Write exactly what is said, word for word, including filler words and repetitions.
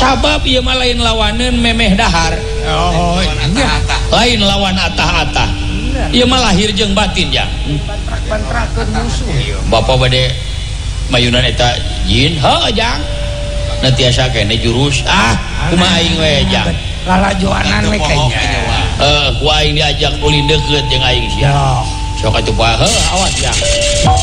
sabab ieu mah lain lawaneun memeh dahar. Oh, lain lawan atah-atah. Ieu mah lahir jeung batin ya. Pantrak-pantrakeun musuh. Bapak bade mayunan eta jin heuh jang. Na tiasa keneh jurus ah kumaha aing we jang. Lalajoanan we kayaknya. Eh ku aing diajak ulin deukeut jeung aing sia. Sok atuh heuh awas jang.